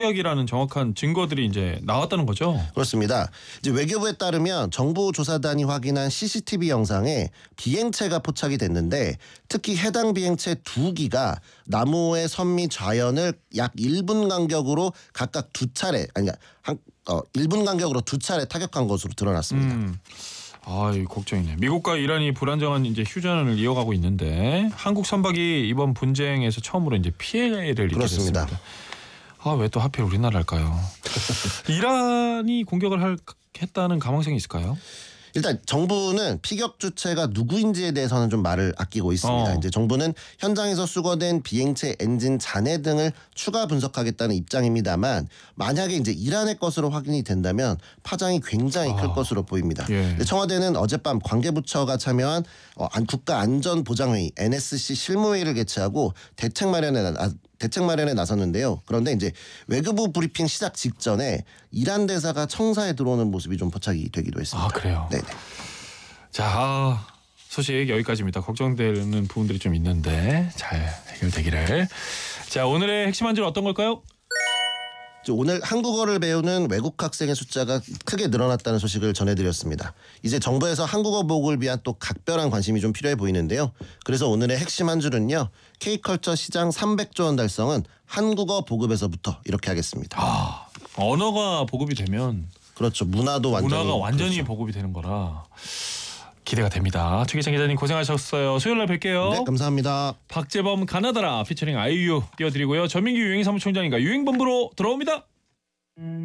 이라는 정확한 증거들이 이제 나왔다는 거죠. 그렇습니다. 이제 외교부에 따르면 정부 조사단이 확인한 CCTV 영상에 비행체가 포착이 됐는데 특히 해당 비행체 2기가 나무의 선미 좌연을 약 1분 간격으로 각각 1분 간격으로 2차례 타격한 것으로 드러났습니다. 이 걱정이네. 미국과 이란이 불안정한 이제 휴전을 이어가고 있는데 한국 선박이 이번 분쟁에서 처음으로 이제 피해를 입게 그렇습니다. 됐습니다. 왜 또 하필 우리나라일까요? 이란이 공격을 했다는 가망성이 있을까요? 일단 정부는 피격 주체가 누구인지에 대해서는 좀 말을 아끼고 있습니다. 이제 정부는 현장에서 수거된 비행체 엔진 잔해 등을 추가 분석하겠다는 입장입니다만 만약에 이제 이란의 것으로 확인이 된다면 파장이 굉장히 클 것으로 보입니다. 예. 청와대는 어젯밤 관계부처가 참여한 국가안전보장회의 NSC 실무회의를 개최하고 대책 마련에 나섰는데요. 그런데 이제 외교부 브리핑 시작 직전에 이란 대사가 청사에 들어오는 모습이 좀 포착이 되기도 했습니다. 그래요? 네네. 자, 소식 여기까지입니다. 걱정되는 부분들이 좀 있는데 잘 해결되기를. 자, 오늘의 핵심 한 줄 어떤 걸까요? 오늘 한국어를 배우는 외국 학생의 숫자가 크게 늘어났다는 소식을 전해드렸습니다. 이제 정부에서 한국어 보급을 위한 또 각별한 관심이 좀 필요해 보이는데요. 그래서 오늘의 핵심 한 줄은요. K컬처 시장 300조 원 달성은 한국어 보급에서부터 이렇게 하겠습니다. 언어가 보급이 되면 그렇죠. 문화가 완전히 그렇죠. 보급이 되는 거라 기대가 됩니다. 최기찬 기자님 고생하셨어요. 수요일 날 뵐게요. 네, 감사합니다. 박재범 가나다라 피처링 아이유 띄워드리고요. 전민기 유행사무총장인가 유행본부로 돌아옵니다.